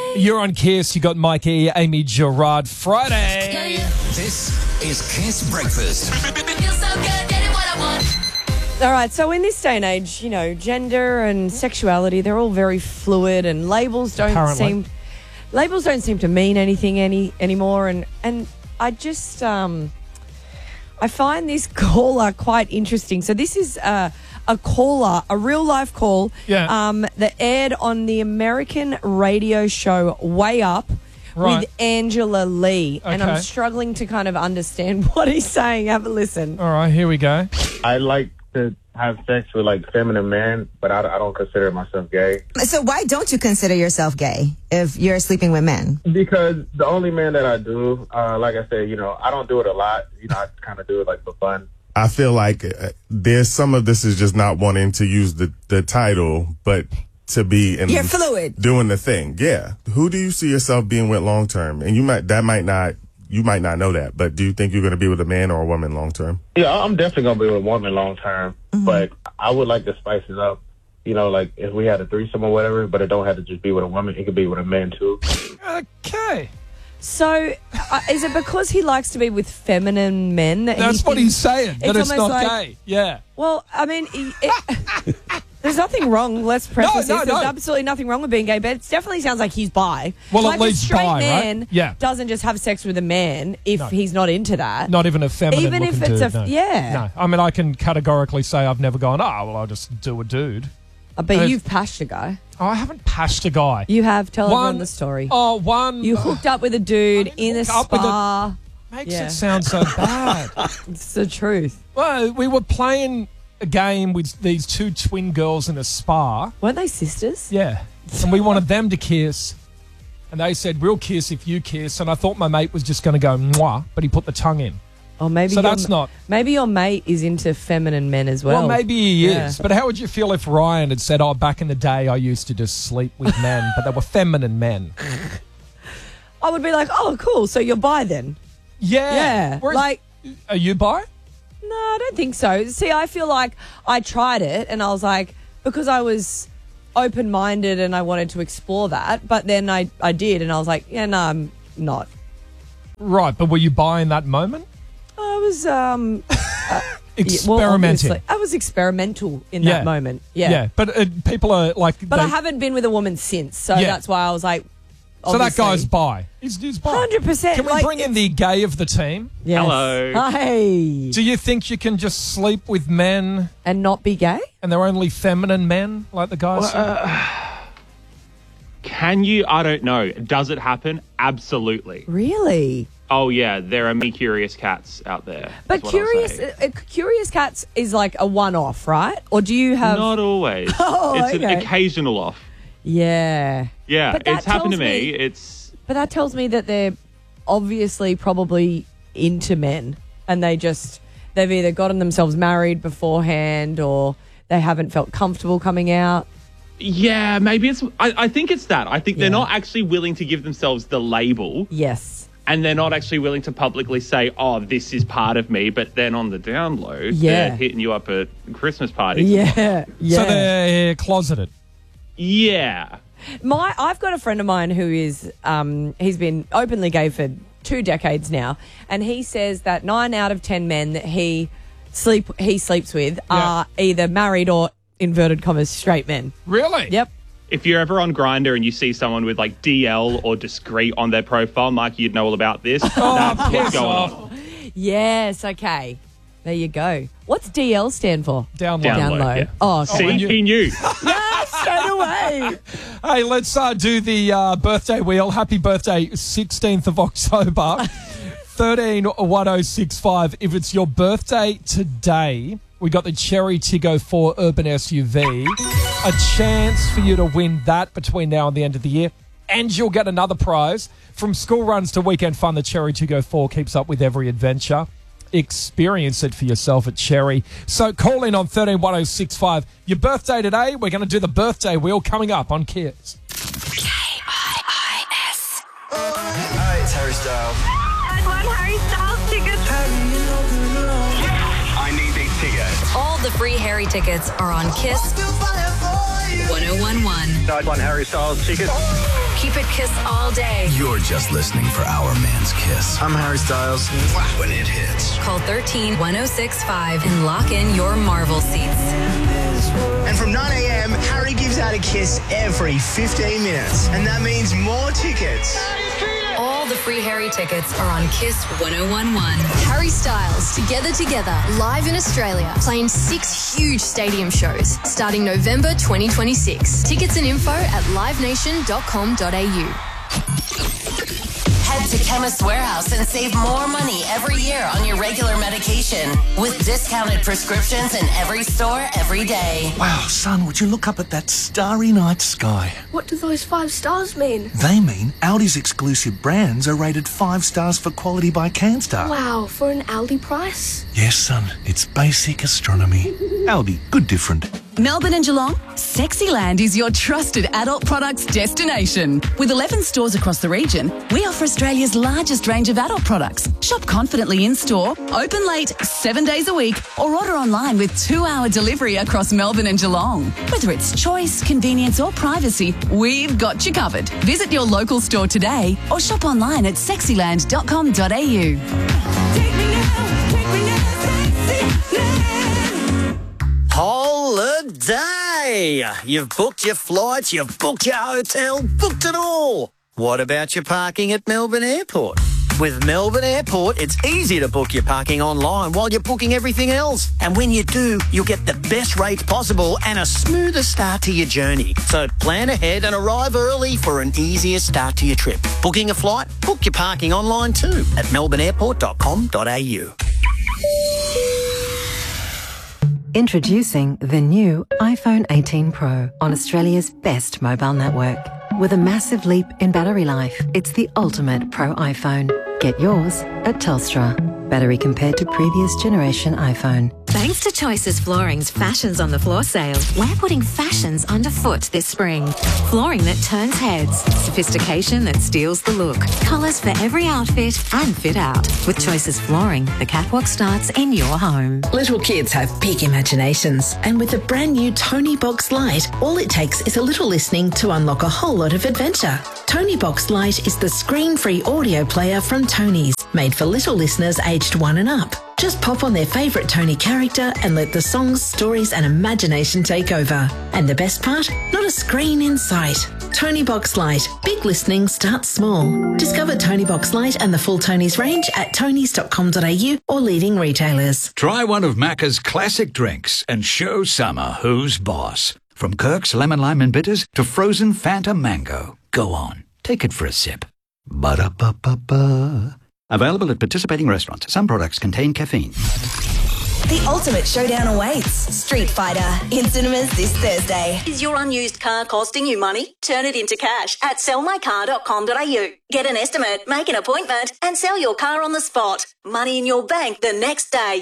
You're on Kiss. You got Mikey, Amy Gerard. Friday. This is Kiss Breakfast. All right, so in this day and age, you know, gender and sexuality, they're all very fluid, and labels don't seem to mean anything anymore. And I just I find this caller quite interesting. So this is a caller, a real life call, that aired on the American radio show Way Up with Angela Lee. Okay. And I'm struggling to kind of understand what he's saying. Have a listen. All right, here we go. I like to have sex with like feminine men, but I don't consider myself gay. So why don't you consider yourself gay if you're sleeping with men? Because the only man that I do, like I said, you know, I don't do it a lot. You know, I kind of do it like for fun. I feel like there's some of this is just not wanting to use the title, but to be in you're fluid doing the thing. Yeah. Who do you see yourself being with long term? And you might not know that, but do you think you're going to be with a man or a woman long term? Yeah, I'm definitely going to be with a woman long term, but I would like to spice it up. You know, like if we had a threesome or whatever, but it don't have to just be with a woman. It could be with a man too. Okay. So, is it because he likes to be with feminine men? That's what he's saying, that it's not gay. Yeah. Well, I mean, there's nothing wrong. Let's preface this. There's absolutely nothing wrong with being gay, but it definitely sounds like he's bi. Well, like at least a straight bi, man right? Yeah. doesn't just have sex with a man if he's not into that. Not even a feminine even if looking it's dude, No, I mean, I can categorically say I've never gone, I'll just do a dude. But you've pashed a guy. Oh, I haven't pashed a guy. You have. Tell everyone the story. You hooked up with a dude in a spa. Makes it sound so bad. It's the truth. Well, we were playing a game with these two twin girls in a spa. Weren't they sisters? Yeah. And we wanted them to kiss. And they said, we'll kiss if you kiss. And I thought my mate was just going to go mwah, but he put the tongue in. Oh, maybe so that's not. Maybe your mate is into feminine men as well. Well, maybe he is. But how would you feel if Ryan had said, back in the day I used to just sleep with men, but they were feminine men? I would be like, oh, cool. So you're bi then? Yeah. Yeah. Are you bi? No, I don't think so. See, I feel like I tried it and I was like, because I was open-minded and I wanted to explore that, but then I did and I was like, yeah, no, I'm not. Right, but were you bi in that moment? I was experimenting. I was experimental in that moment. Yeah. But people are like... But I haven't been with a woman since, so that's why I was like... So that guy's bi. He's bi. 100%. Can we bring in the gay of the team? Yes. Hello. Hi. Do you think you can just sleep with men... and not be gay? And they're only feminine men, like the guys Can you? I don't know. Does it happen? Absolutely. Really? Oh, yeah. There are me curious cats out there. But curious cats is like a one-off, right? Or do you have... Not always. It's an occasional off. Yeah. Yeah, it's happened to me. But that tells me that they're obviously probably into men and they've either gotten themselves married beforehand or they haven't felt comfortable coming out. Yeah, maybe it's... I think it's that. I think they're not actually willing to give themselves the label. Yes. And they're not actually willing to publicly say, this is part of me, but then on the download, they're hitting you up at Christmas parties. Yeah. So they're closeted. Yeah. I've got a friend of mine who is, he's been openly gay for 2 decades now, and he says that 9 out of 10 men that he sleeps with are either married or, inverted commas, straight men. Really? Yep. If you're ever on Grindr and you see someone with like DL or discreet on their profile, Mikey, you'd know all about this. That's what's going on. Yes, okay. There you go. What's DL stand for? Down low. low. Yeah. Oh, okay. See, he knew. Yes, straight away. Hey, let's do the birthday wheel. Happy birthday, 16th of October, 131065. If it's your birthday today, we got the Cherry Tiggo 4 Urban SUV. A chance for you to win that between now and the end of the year. And you'll get another prize. From school runs to weekend fun, the Cherry Tiggo 4 keeps up with every adventure. Experience it for yourself at Cherry. So call in on 131065. Your birthday today, we're going to do the birthday wheel coming up on Kiss. KIIS. Hi, it's Harry Styles. I want Harry Styles tickets. I need these tickets. All the free Harry tickets are on Kiss 1011. I'd want Harry Styles tickets. Keep it Kiss all day. You're just listening for Our Man's Kiss. I'm Harry Styles. When it hits. Call 13-1065 and lock in your Marvel seats. And from 9 a.m, Harry gives out a kiss every 15 minutes. And that means more tickets. All the free Harry tickets are on Kiss 1011. Harry Styles, Together, live in Australia, playing 6 huge stadium shows starting November 2026. Tickets and info at livenation.com.au. Head to Chemist Warehouse and save more money every year on your regular medication with discounted prescriptions in every store every day. Wow, son, would you look up at that starry night sky? What do those 5 stars mean? They mean Aldi's exclusive brands are rated 5 stars for quality by CanStar. Wow, for an Aldi price? Yes, son, it's basic astronomy. Aldi, good different. Melbourne and Geelong, Sexyland is your trusted adult products destination. With 11 stores across the region, we offer Australia's largest range of adult products. Shop confidently in-store, open late, 7 days a week, or order online with 2-hour delivery across Melbourne and Geelong. Whether it's choice, convenience or privacy, we've got you covered. Visit your local store today or shop online at sexyland.com.au. Holiday! You've booked your flights, you've booked your hotel, booked it all. What about your parking at Melbourne Airport? With Melbourne Airport, it's easy to book your parking online while you're booking everything else. And when you do, you'll get the best rates possible and a smoother start to your journey. So plan ahead and arrive early for an easier start to your trip. Booking a flight? Book your parking online too at melbourneairport.com.au. Introducing the new iPhone 18 Pro on Australia's best mobile network. With a massive leap in battery life, it's the ultimate Pro iPhone. Get yours at Telstra. Battery compared to previous generation iPhone. Thanks to Choices Flooring's Fashions on the Floor sale, we're putting fashions underfoot this spring. Flooring that turns heads, sophistication that steals the look, colours for every outfit and fit out. With Choices Flooring, the catwalk starts in your home. Little kids have big imaginations, and with the brand new Tony Box Lite, all it takes is a little listening to unlock a whole lot of adventure. Tony Box Lite is the screen-free audio player from Tony's, made for little listeners aged 1 and up. Just pop on their favourite Tony character and let the songs, stories and imagination take over. And the best part? Not a screen in sight. Tony Box Lite. Big listening starts small. Discover Tony Box Lite and the full Tony's range at tonys.com.au or leading retailers. Try one of Macca's classic drinks and show summer who's boss. From Kirk's Lemon Lime and Bitters to frozen Fanta Mango. Go on, take it for a sip. Ba-da-ba-ba-ba. Available at participating restaurants. Some products contain caffeine. The ultimate showdown awaits. Street Fighter in cinemas this Thursday. Is your unused car costing you money? Turn it into cash at sellmycar.com.au. Get an estimate, make an appointment and sell your car on the spot. Money in your bank the next day.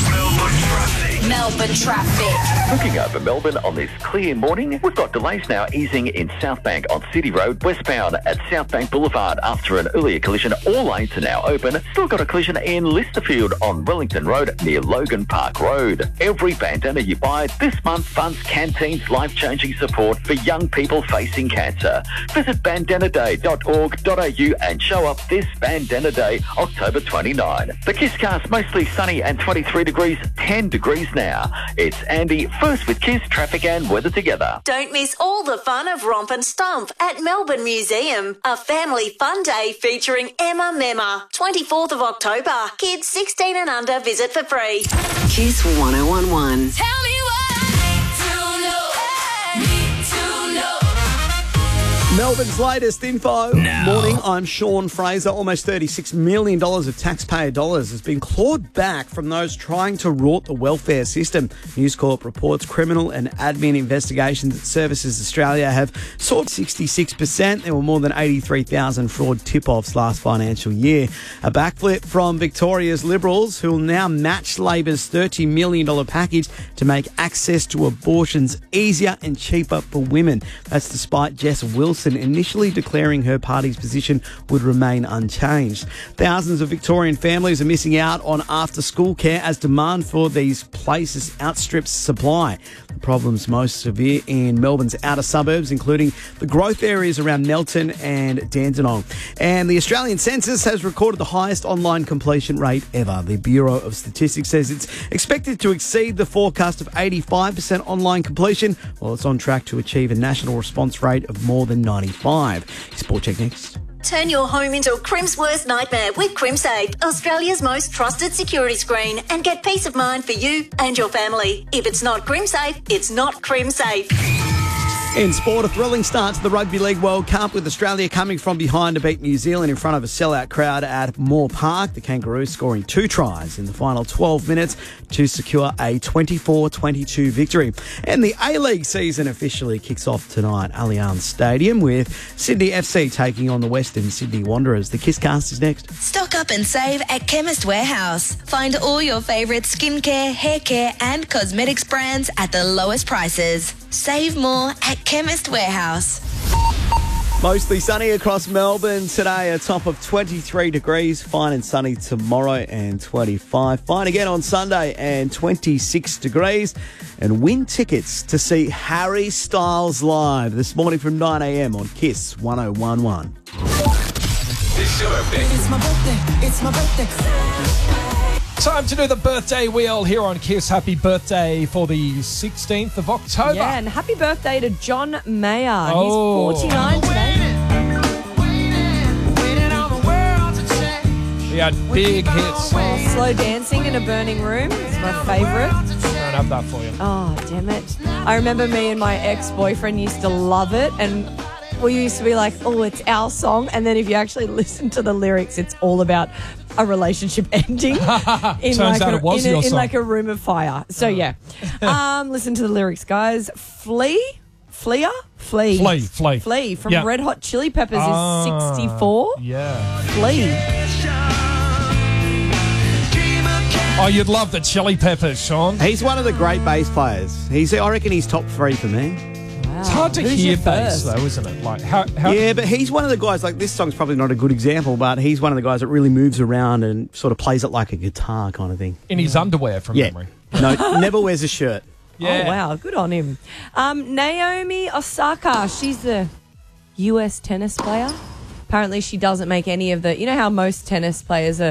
Melbourne traffic. Looking over Melbourne on this clear morning, we've got delays now easing in Southbank on City Road, westbound at Southbank Boulevard after an earlier collision. All lanes are now open. Still got a collision in Listerfield on Wellington Road near Logan Park Road. Every bandana you buy this month funds Canteen's life-changing support for young people facing cancer. Visit bandanaday.org.au and show up this Bandana Day, October 29. The Kisscast mostly sunny and 23 degrees, 10 degrees now. It's Andy, first with Kiss, traffic and weather together. Don't miss all the fun of Romp and Stomp at Melbourne Museum. A family fun day featuring Emma Memma. 24th of October. Kids 16 and under visit for free. Kiss 1011. Tell me Melbourne's latest info. Now. Morning, I'm Sean Fraser. Almost $36 million of taxpayer dollars has been clawed back from those trying to rort the welfare system. News Corp reports criminal and admin investigations at Services Australia have soared 66%. There were more than 83,000 fraud tip-offs last financial year. A backflip from Victoria's Liberals, who will now match Labor's $30 million package to make access to abortions easier and cheaper for women. That's despite Jess Wilson Wilson, initially declaring her party's position would remain unchanged. Thousands of Victorian families are missing out on after-school care as demand for these places outstrips supply. The problem's most severe in Melbourne's outer suburbs, including the growth areas around Nelton and Dandenong. And the Australian Census has recorded the highest online completion rate ever. The Bureau of Statistics says it's expected to exceed the forecast of 85% online completion, while it's on track to achieve a national response rate of more than 95. Sport Check next. Turn your home into a Crim's worst nightmare with CrimSafe, Australia's most trusted security screen, and get peace of mind for you and your family. If it's not CrimSafe, it's not CrimSafe. In sport, a thrilling start to the Rugby League World Cup with Australia coming from behind to beat New Zealand in front of a sellout crowd at Moore Park. The Kangaroos scoring 2 tries in the final 12 minutes to secure a 24-22 victory. And the A-League season officially kicks off tonight at Allianz Stadium with Sydney FC taking on the Western Sydney Wanderers. The Kisscast is next. Stock up and save at Chemist Warehouse. Find all your favourite skincare, hair care and cosmetics brands at the lowest prices. Save more at Chemist Warehouse. Mostly sunny across Melbourne today, a top of 23 degrees. Fine and sunny tomorrow and 25. Fine again on Sunday and 26 degrees. And win tickets to see Harry Styles live this morning from 9 a.m. on Kiss 101.1. It's your birthday. It's my birthday. It's my birthday. Time to do the birthday wheel here on Kiss. Happy birthday for the 16th of October. Yeah, and happy birthday to John Mayer. Oh. He's 49 today. He had big hits. Oh, Slow Dancing in a Burning Room is my favourite. I don't have that for you. Oh, damn it. I remember me and my ex-boyfriend used to love it, and we used to be like, oh, it's our song. And then if you actually listen to the lyrics, it's all about a relationship ending in like a room of fire. So, yeah. Listen to the lyrics, guys. Flea from Red Hot Chili Peppers is 64. Yeah. Flea. Oh, you'd love the Chili Peppers, Sean. He's one of the great bass players. I reckon he's top 3 for me. Wow. It's hard to hear bass, though, isn't it? Like how Yeah, but he's one of the guys, like this song's probably not a good example, but he's one of the guys that really moves around and sort of plays it like a guitar kind of thing. In his underwear, from memory. No, never wears a shirt. Yeah. Oh, wow. Good on him. Naomi Osaka, she's the US tennis player. Apparently she doesn't make any of the... You know how most tennis players are